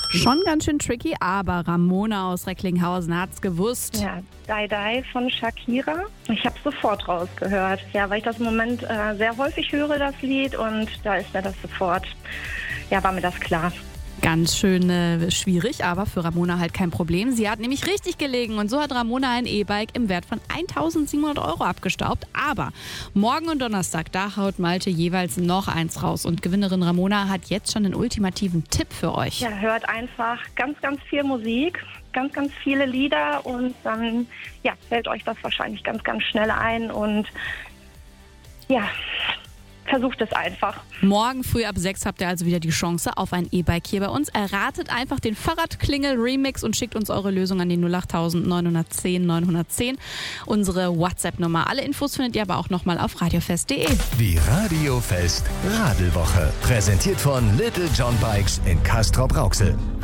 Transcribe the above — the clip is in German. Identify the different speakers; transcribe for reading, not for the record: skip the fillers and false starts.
Speaker 1: Schon ganz schön tricky, aber Ramona aus Recklinghausen hat's gewusst.
Speaker 2: Ja, Die Die von Shakira. Ich habe sofort rausgehört. Ja, weil ich das im Moment sehr häufig höre, das Lied. Und da ist mir das sofort, ja, war mir das klar.
Speaker 1: Ganz schön schwierig, aber für Ramona halt kein Problem. Sie hat nämlich richtig gelegen und so hat Ramona ein E-Bike im Wert von 1.700 € abgestaubt. Aber morgen und Donnerstag, da haut Malte jeweils noch eins raus. Und Gewinnerin Ramona hat jetzt schon einen ultimativen Tipp für euch.
Speaker 2: Ja, hört einfach ganz, ganz viel Musik, ganz, ganz viele Lieder und dann ja, fällt euch das wahrscheinlich ganz, ganz schnell ein und ja, versucht es einfach.
Speaker 1: Morgen früh ab 6 habt ihr also wieder die Chance auf ein E-Bike hier bei uns. Erratet einfach den Fahrradklingel-Remix und schickt uns eure Lösung an die 08000 910 910. Unsere WhatsApp-Nummer. Alle Infos findet ihr aber auch nochmal auf radiofest.de.
Speaker 3: Die Radiofest Radelwoche. Präsentiert von Little John Bikes in Castrop-Rauxel.